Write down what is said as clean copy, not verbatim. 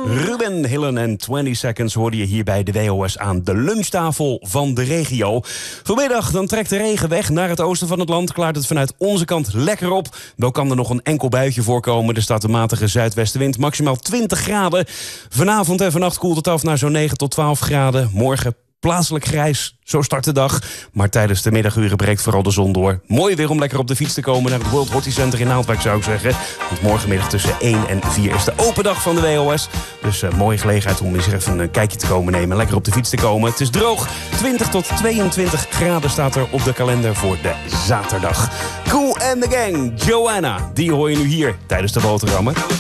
Ruben Hillen en 20 Seconds hoorde je hier bij de WOS aan de lunchtafel van de regio. Vanmiddag dan trekt de regen weg naar het oosten van het land. Klaart het vanuit onze kant lekker op. Wel kan er nog een enkel buitje voorkomen. Er staat een matige zuidwestenwind, maximaal 20 graden. Vanavond en vannacht koelt het af naar zo'n 9 tot 12 graden. Morgen plaatselijk grijs, zo start de dag. Maar tijdens de middaguren breekt vooral de zon door. Mooi weer om lekker op de fiets te komen naar het World Hockey Center in Naaldwijk, zou ik zeggen. Want morgenmiddag tussen 1 en 4 is de open dag van de WOS. Dus mooie gelegenheid om eens even een kijkje te komen nemen. Lekker op de fiets te komen. Het is droog. 20 tot 22 graden staat er op de kalender voor de zaterdag. Cool and the Gang, Joanna. Die hoor je nu hier tijdens de boterhammen.